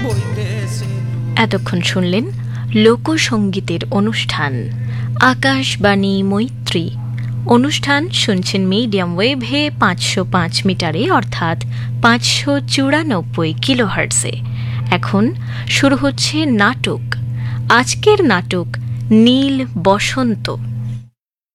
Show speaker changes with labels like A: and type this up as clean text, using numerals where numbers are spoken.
A: এতক্ষণ শুনলেন লোকসঙ্গীতের অনুষ্ঠান আকাশবাণী মৈত্রী। অনুষ্ঠান শুনছেন মিডিয়াম ওয়েভে 505 মিটারে অর্থাৎ 594 কিলোহার্টজে। এখন শুরু হচ্ছে নাটক। আজকের নাটক নীল বসন্ত।